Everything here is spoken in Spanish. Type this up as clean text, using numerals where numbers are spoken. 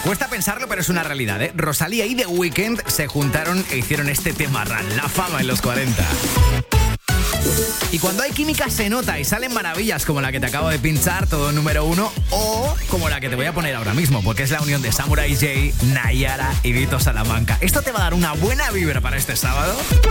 Cuesta pensarlo, pero es una realidad, ¿eh? Rosalía y The Weeknd se juntaron e hicieron este tema La Fama en los 40. Y cuando hay química se nota y salen maravillas como la que te acabo de pinchar, todo número 1, o como la que te voy a poner ahora mismo, porque es la unión de Samurai J, Nayara y Vito Salamanca. Esto te va a dar una buena vibra para este sábado.